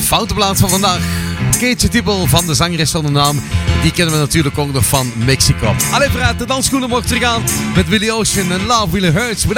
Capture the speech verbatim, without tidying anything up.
foute plaat van vandaag. Keetje Tippel van de zangeres van de naam. Die kennen we natuurlijk ook nog van Mexico. Allee, vooruit, de dansschoenen mocht terug aan met Willie Ocean en Love Really Hurts.